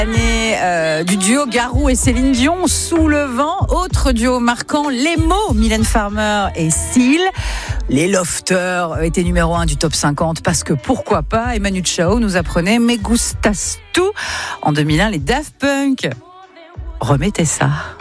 Du duo Garou et Céline Dion, Sous le vent. Autre duo marquant, Les mots, Mylène Farmer et Seal. Les Lofters étaient numéro 1 du top 50 parce que pourquoi pas. Manu Chao nous apprenait Me gustas tu. En 2001, les Daft Punk remettaient ça.